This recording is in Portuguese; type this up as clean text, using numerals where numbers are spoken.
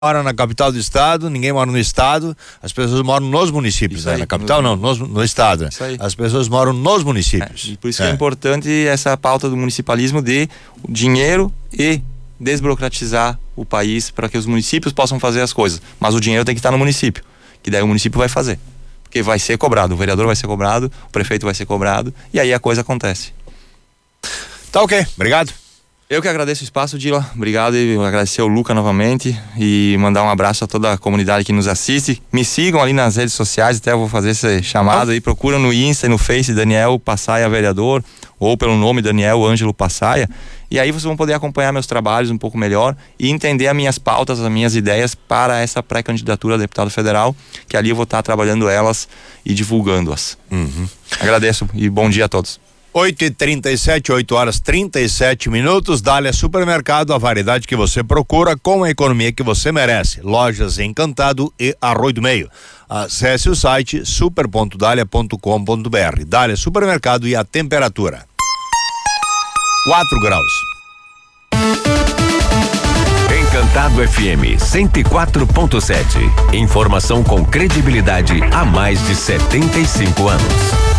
mora na capital do estado, ninguém mora no estado, as pessoas moram nos municípios, né? Na capital não, no estado. Isso aí. As pessoas moram nos municípios. E por isso que é importante essa pauta do municipalismo de dinheiro e desburocratizar o país para que os municípios possam fazer as coisas. Mas o dinheiro tem que estar no município, que daí o município vai fazer. Porque vai ser cobrado, o vereador vai ser cobrado, o prefeito vai ser cobrado, e aí a coisa acontece. Tá ok, obrigado. Eu que agradeço o espaço, Dila. Obrigado, e agradecer ao Luca novamente e mandar um abraço a toda a comunidade que nos assiste. Me sigam ali nas redes sociais, até eu vou fazer esse chamado aí. Procura no Insta e no Face Daniel Passaia Vereador, ou pelo nome Daniel Ângelo Passaia. E aí vocês vão poder acompanhar meus trabalhos um pouco melhor e entender as minhas pautas, as minhas ideias para essa pré-candidatura a deputado federal, que ali eu vou estar trabalhando elas e divulgando-as. Agradeço e bom dia a todos. 8h37, 8h37. Dália Supermercado, a variedade que você procura com a economia que você merece. Lojas Encantado e Arroio do Meio. Acesse o site super.dalia.com.br. Dália Supermercado e a temperatura 4 graus. Encantado FM 104.7. Informação com credibilidade há mais de 75 anos.